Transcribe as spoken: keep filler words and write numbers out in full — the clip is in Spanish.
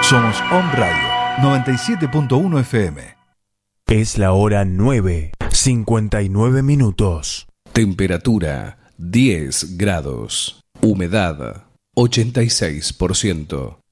Somos Home Radio noventa y siete punto uno F M. Es la hora nueve, cincuenta y nueve minutos. Temperatura diez grados. Humedad ochenta y seis por ciento.